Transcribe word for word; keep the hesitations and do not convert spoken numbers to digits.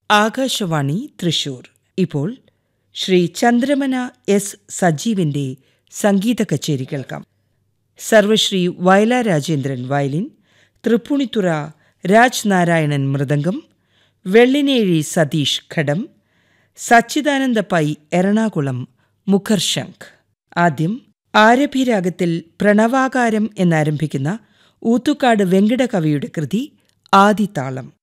ആകാശവാണി തൃശൂർ. ഇപ്പോൾ ശ്രീ ചന്ദ്രമന എസ് സജീവിന്റെ സംഗീത കച്ചേരി കേൾക്കാം. സർവശ്രീ വയല രാജേന്ദ്രൻ വയലിൻ, തൃപ്പൂണിത്തുറ രാജ് നാരായണൻ മൃദംഗം, വെള്ളിനേഴി സതീഷ് ഘടം, സച്ചിദാനന്ദ പൈ എറണാകുളം മുഖർശംഖ്. ആദ്യം ആരഭിരാഗത്തിൽ പ്രണവാകാരം എന്നാരംഭിക്കുന്ന ഊത്തുകാട് വെങ്കിടകവിയുടെ കൃതി ആദിതാളം.